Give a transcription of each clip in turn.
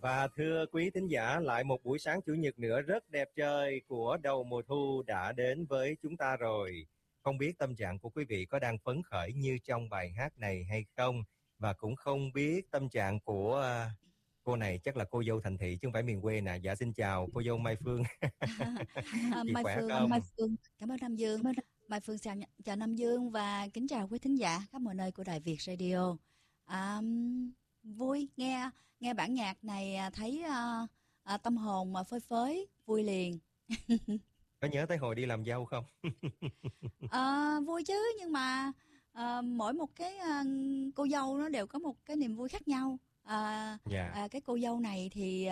Và thưa quý thính giả, lại một buổi sáng Chủ nhật nữa rất đẹp trời của đầu mùa thu đã đến với chúng ta rồi. Không biết tâm trạng của quý vị có đang phấn khởi như trong bài hát này hay không? Và cũng không biết tâm trạng của cô này chắc là cô dâu thành thị chứ không phải miền quê nè. Dạ xin chào cô dâu Mai Phương. Chị Mai khỏe Phương, không? Mai Phương, cảm ơn Nam Dương. Mai Phương chào Nam Dương và kính chào quý thính giả khắp mọi nơi của Đài Việt Radio. Vui nghe bản nhạc này thấy tâm hồn mà phơi phới, vui liền. Có nhớ tới hồi đi làm dâu không? Vui chứ, nhưng mà mỗi một cái cô dâu nó đều có một cái niềm vui khác nhau. Cái cô dâu này thì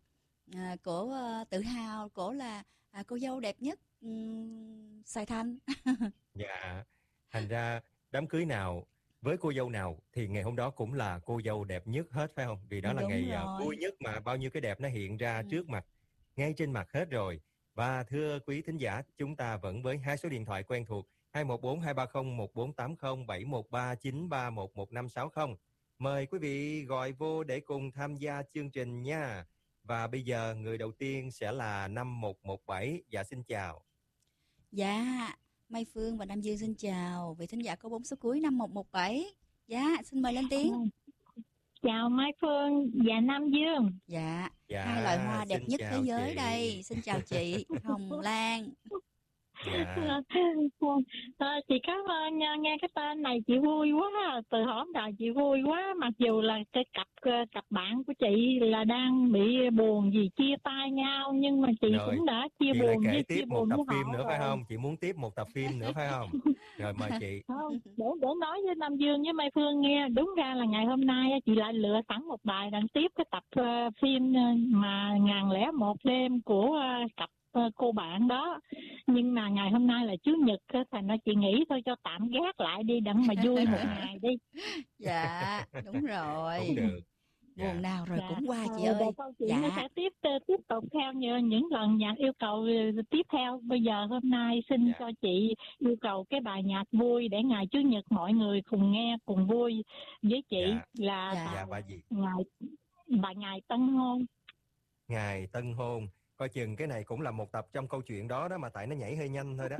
cổ tự hào, cổ là cô dâu đẹp nhất Sài Thành. Dạ, thành ra đám cưới nào với cô dâu nào thì ngày hôm đó cũng là cô dâu đẹp nhất hết phải không? Vì đó là Đúng ngày rồi. vui nhất mà bao nhiêu cái đẹp nó hiện ra trước mặt, ngay trên mặt hết rồi. Và thưa quý thính giả, chúng ta vẫn với hai số điện thoại quen thuộc 214-230-1480, 713-931-1560. Mời quý vị gọi vô để cùng tham gia chương trình nha. Và bây giờ người đầu tiên sẽ là 5117. Dạ xin chào. Dạ, Mai Phương và Nam Dương xin chào. Vị thính giả có 4 số cuối 5117. Dạ, xin mời lên tiếng. Chào Mai Phương và Nam Dương. Dạ, hai loài hoa đẹp nhất thế giới chị. đây. Xin chào chị Hồng Lan. Dạ. Chị cảm ơn nha, nghe cái tên này chị vui quá, từ hổm đời chị vui quá, mặc dù là cái cặp bạn của chị là đang bị buồn vì chia tay nhau, nhưng mà chị rồi, cũng đã chia chị buồn lại kể với tiếp chia một buồn tập với phim nữa họ phải rồi. không? Chị muốn tiếp một tập phim nữa phải không? Rồi mời chị. Không, để nói với Nam Dương với Mai Phương nghe, đúng ra là ngày hôm nay chị lại lựa sẵn một bài đăng tiếp cái tập phim mà 1001 đêm của cặp cô bạn đó, nhưng mà ngày hôm nay là Chủ nhật thành ra chị nghĩ thôi cho tạm gác lại đi đặng mà vui một ngày đi. Dạ đúng rồi, cũng được. buồn nào rồi cũng qua chị ơi. Rồi câu chuyện nó sẽ tiếp tục theo như những lần nhạc yêu cầu tiếp theo. Bây giờ hôm nay xin cho chị yêu cầu cái bài nhạc vui để ngày Chủ nhật mọi người cùng nghe cùng vui với chị là bài gì? Ngày tân hôn. Ngày tân hôn. Coi chừng cái này cũng là một tập trong câu chuyện đó đó, mà tại nó nhảy hơi nhanh thôi đó.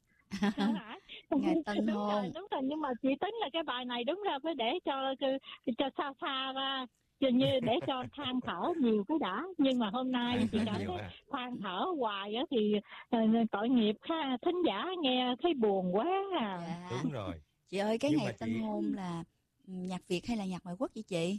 Ngày tân hôn. Đúng rồi, nhưng mà chị tính là cái bài này đúng ra phải để cho xa xa ra, như để cho than thở nhiều cái đã, nhưng mà hôm nay chị cảm thấy than thở hoài á thì tội nghiệp thính giả nghe thấy buồn quá à. Dạ. Đúng rồi. Chị ơi, cái ngày tân hôn là nhạc Việt hay là nhạc ngoại quốc vậy chị?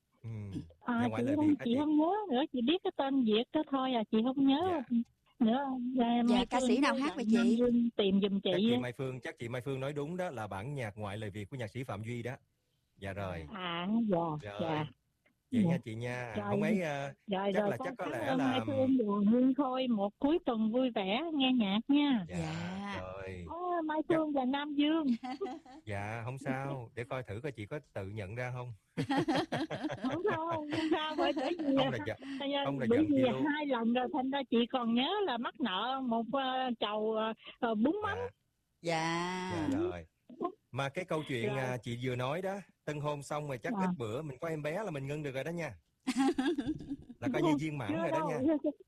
Chị không nhớ nữa, chị biết cái tên Việt đó thôi chị không nhớ nữa. Dạ, ca sĩ nào hát vậy chị? Tìm giùm chị. Chắc chị Mai Phương nói đúng đó, là bản nhạc ngoại lời Việt của nhạc sĩ Phạm Duy đó. Dạ rồi. Dạ. Vậy nha chị nha. Không ấy chắc có lẽ là Mai Phương buồn thôi, một cuối tuần vui vẻ nghe nhạc nha. Dạ. Rồi. Mai Phương và Nam Dương. Dạ không sao, để coi thử coi chị có tự nhận ra không. Không sao, bởi vì bởi vì hai lần rồi thành ra chị còn nhớ là mắc nợ một chầu bún mắm. Dạ rồi. Mà cái câu chuyện chị vừa nói đó, tân hôn xong rồi chắc ít bữa mình có em bé là mình ngưng được rồi đó nha. Là coi như viên mãn rồi đó nha.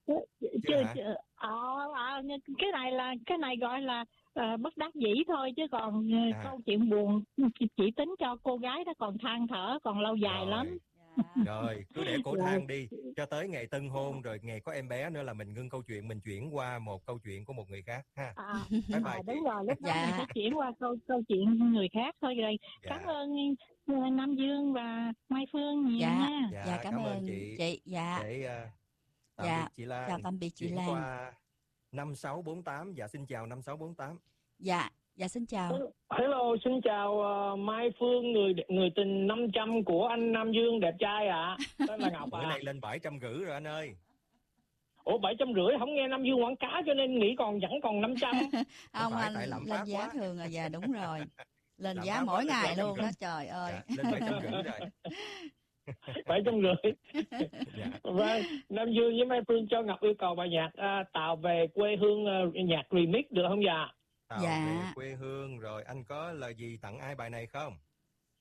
Cái này gọi là bất đắc dĩ thôi, chứ còn câu chuyện buồn chỉ tính cho cô gái đó còn than thở còn lâu dài lắm. Rồi cứ để cổ than đi cho tới ngày tân hôn, rồi ngày có em bé nữa là mình ngưng câu chuyện, mình chuyển qua một câu chuyện của một người khác ha. Đúng rồi, lúc đó mình sẽ chuyển qua câu chuyện người khác thôi. Rồi cảm ơn Nam Dương và Mai Phương nhiều nha. Dạ cảm ơn chị. Dạ. Để tạm biệt chị Lan. Chào tạm biệt chị Lan. Qua 5648. Dạ xin chào 5648. Dạ xin chào. Hello, xin chào Mai Phương, người tình 500 của anh Nam Dương đẹp trai ạ. Tên là Ngọc. Bữa nay lên 750 rồi anh ơi. Ủa 750 không nghe Nam Dương quảng cáo cho nên nghĩ vẫn còn 500. Không anh lên giá thường rồi. Dạ đúng rồi. Lên giá mỗi ngày luôn đó, trời ơi. Lên 750 rồi. 750. Vâng, Nam Dương với Mai Phương cho Ngọc yêu cầu bài nhạc Tàu về quê hương, nhạc remix được không dạ? Tàu về quê hương. Rồi anh có lời gì tặng ai bài này không?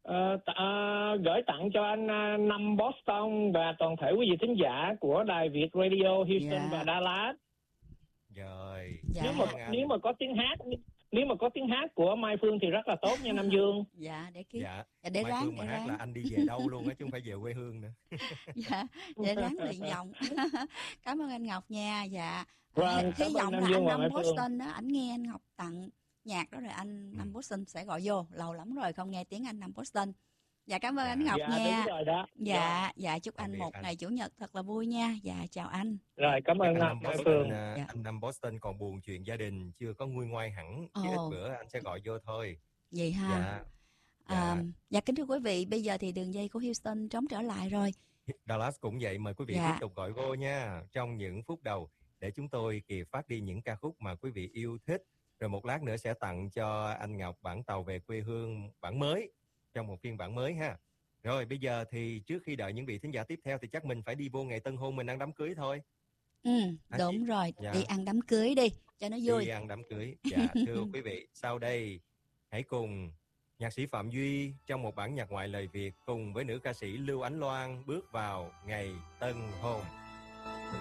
Gửi tặng cho anh Năm Boston và toàn thể quý vị thính giả của Đài Việt Radio Houston và Dallas. Rồi. Nếu mà có tiếng hát của Mai Phương thì rất là tốt nha Nam Dương. Để Mai Phương mà hát là anh đi về đâu luôn á chứ không phải về quê hương nữa. Để ráng luyện giọng. Cảm ơn anh Ngọc nha. Hy vọng là anh Năm Boston đó, ảnh nghe anh Ngọc tặng nhạc đó rồi anh Năm Boston sẽ gọi vô. Lâu lắm rồi không nghe tiếng anh Năm Boston. Cảm ơn anh Ngọc nha. Đúng rồi đó. Chúc anh một ngày Chủ nhật thật là vui nha. Chào anh. Rồi, cảm ơn anh Mai Phương. Anh Năm Boston còn buồn chuyện gia đình, chưa có nguôi ngoai hẳn. Chứ ít bữa anh sẽ gọi vô thôi. Vậy ha. Kính thưa quý vị, bây giờ thì đường dây của Houston trống trở lại rồi. Dallas cũng vậy, mời quý vị tiếp tục gọi vô nha. Trong những phút đầu để chúng tôi kịp phát đi những ca khúc mà quý vị yêu thích. Rồi một lát nữa sẽ tặng cho anh Ngọc bản Tàu Về Quê Hương bản mới, trong một phiên bản mới ha. Rồi bây giờ thì trước khi đợi những vị thính giả tiếp theo thì chắc mình phải đi vô ngày tân hôn mình ăn đám cưới thôi. Đúng rồi, đi ăn đám cưới đi cho nó vui. Đi ăn đám cưới. Thưa quý vị, sau đây hãy cùng nhạc sĩ Phạm Duy trong một bản nhạc ngoại lời Việt cùng với nữ ca sĩ Lưu Ánh Loan bước vào ngày tân hôn.